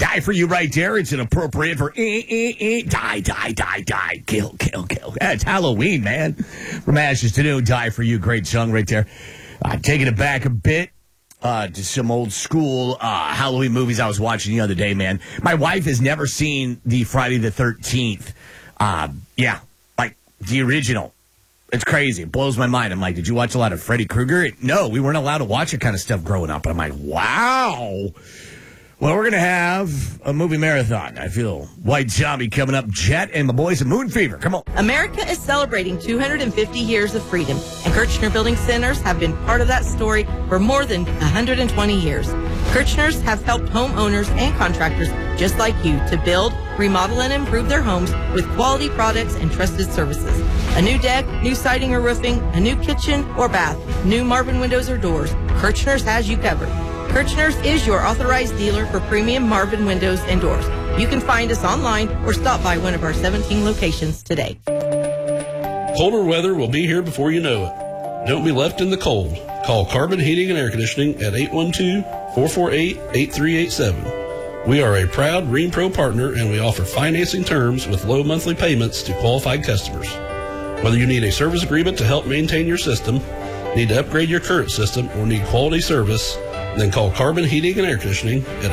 Die for You right there. It's inappropriate for die, kill. It's Halloween, man. From Ashes to New, Die for You. Great song right there. Taking it back a bit to some old school Halloween movies I was watching the other day, man. My wife has never seen the Friday the 13th. Like the original. It's crazy. It blows my mind. I'm like, did you watch a lot of Freddy Krueger? No, we weren't allowed to watch that kind of stuff growing up. And I'm like, wow. Well, we're going to have a movie marathon. I feel White Zombie coming up. Jet and my boys at Moon Fever. Come on. America is celebrating 250 years of freedom, and Kirchner Building Centers have been part of that story for more than 120 years. Kirchners have helped homeowners and contractors just like you to build, remodel, and improve their homes with quality products and trusted services. A new deck, new siding or roofing, a new kitchen or bath, new Marvin windows or doors, Kirchners has you covered. Kirchners is your authorized dealer for premium Marvin windows and doors. You can find us online or stop by one of our 17 locations today. Colder weather will be here before you know it. Don't be left in the cold. Call Carbon Heating and Air Conditioning at 812-448-8387. We are a proud Green Pro partner, and we offer financing terms with low monthly payments to qualified customers. Whether you need a service agreement to help maintain your system, need to upgrade your current system, or need quality service, then call Carbon Heating and Air Conditioning at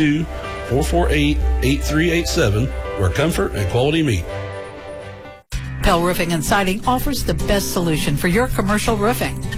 812-448-8387, where comfort and quality meet. Pell Roofing and Siding offers the best solution for your commercial roofing.